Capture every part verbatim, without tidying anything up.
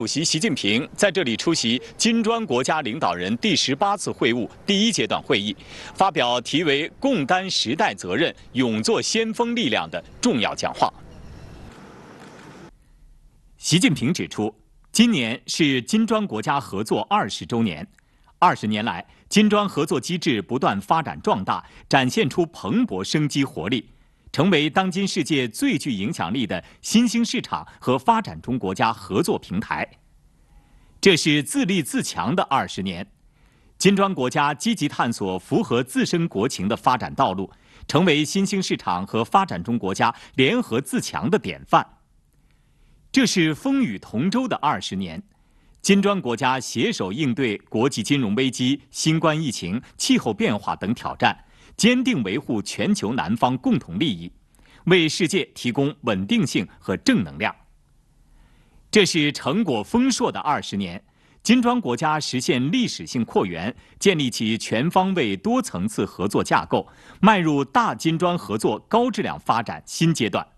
主席习近平在这里出席金砖国家领导人第十八次会晤第一阶段会议，发表题为"共担时代责任，勇做先锋力量"的重要讲话。习近平指出，今年是金砖国家合作二十周年，二十年来，金砖合作机制不断发展壮大，展现出蓬勃生机活力。 成为当今世界最具影响力的新兴市场和发展中国家合作平台。这是自立自强的二十年，金砖国家积极探索符合自身国情的发展道路，成为新兴市场和发展中国家联合自强的典范。这是风雨同舟的二十年，金砖国家携手应对国际金融危机、新冠疫情、气候变化等挑战。 坚定维护全球南方共同利益，为世界提供稳定性和正能量。这是成果丰硕的二十年，金砖国家实现历史性扩员，建立起全方位多层次合作架构，迈入大金砖合作高质量发展新阶段。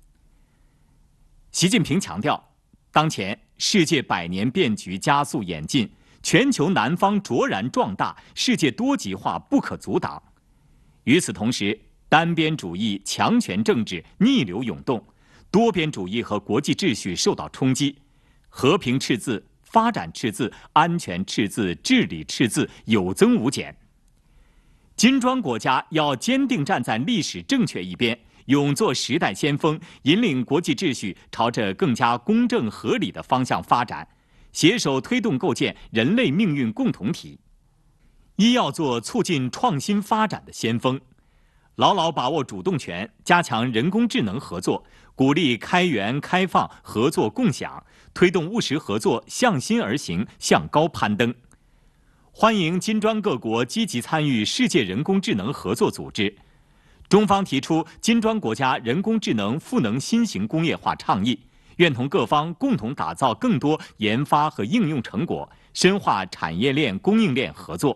习近平强调，当前世界百年变局加速演进，全球南方卓然壮大，世界多极化不可阻挡。 与此同时，单边主义、强权政治逆流涌动，多边主义和国际秩序受到冲击，和平赤字、发展赤字、安全赤字、治理赤字有增无减。金砖国家要坚定站在历史正确一边，勇做时代先锋，引领国际秩序朝着更加公正合理的方向发展，携手推动构建人类命运共同体。 一要做促进创新发展的先锋，牢牢把握主动权，加强人工智能合作，鼓励开源开放、合作共享，推动务实合作向心而行、向高攀登。欢迎金砖各国积极参与世界人工智能合作组织。中方提出金砖国家人工智能赋能新型工业化倡议，愿同各方共同打造更多研发和应用成果，深化产业链、供应链合作。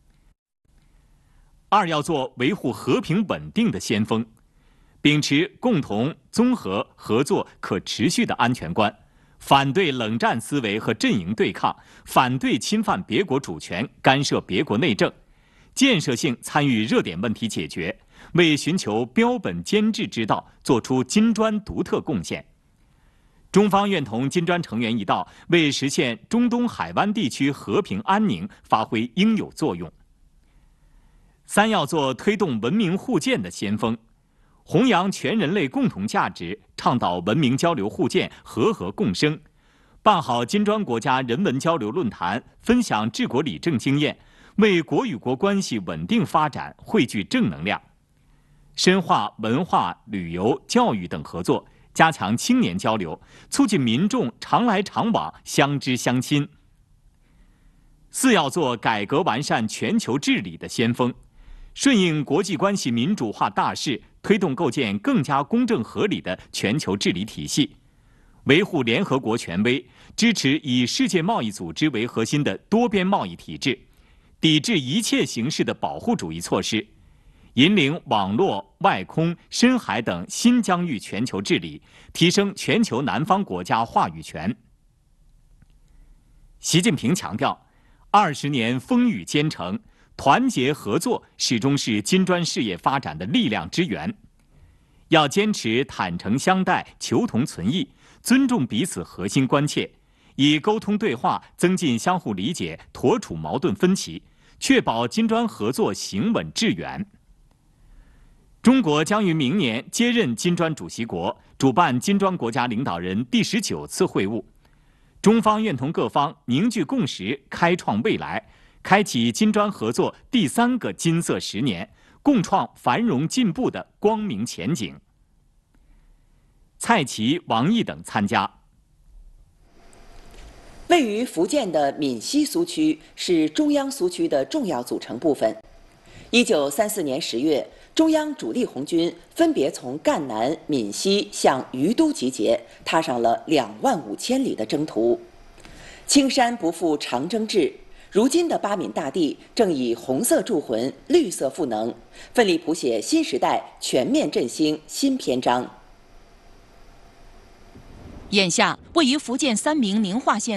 二要做维护和平稳定的先锋，秉持共同、综合、合作、可持续的安全观，反对冷战思维和阵营对抗，反对侵犯别国主权、干涉别国内政，建设性参与热点问题解决，为寻求标本兼治之道做出金砖独特贡献。中方愿同金砖成员一道，为实现中东海湾地区和平安宁发挥应有作用。 三要做推动文明互鉴的先锋，弘扬全人类共同价值，倡导文明交流互鉴、和合共生，办好金砖国家人文交流论坛，分享治国理政经验，为国与国关系稳定发展汇聚正能量。深化文化、旅游、教育等合作，加强青年交流，促进民众常来常往、相知相亲。四要做改革完善全球治理的先锋。 顺应国际关系民主化大势，推动构建更加公正合理的全球治理体系，维护联合国权威，支持以世界贸易组织为核心的多边贸易体制，抵制一切形式的保护主义措施，引领网络、外空、深海等新疆域全球治理，提升全球南方国家话语权。习近平强调，二十年风雨兼程。 团结合作始终是金砖事业发展的力量之源，要坚持坦诚相待、求同存异，尊重彼此核心关切，以沟通对话增进相互理解，妥处矛盾分歧，确保金砖合作行稳致远。中国将于明年接任金砖主席国，主办金砖国家领导人第十九次会晤。中方愿同各方凝聚共识，开创未来。 开启金砖合作第三个金色十年，共创繁荣进步的光明前景。蔡奇、王毅等参加。 位于福建的闽西苏区是中央苏区的重要组成部分。一九三四年十月，中央主力红军分别从赣南、闽西向于都集结，踏上了两万五千里的征途。青山不负长征志。 如今的巴闽大地正以红色铸魂、绿色赋能，奋力谱写新时代全面振兴新篇章。 眼下，位于福建三明宁化县。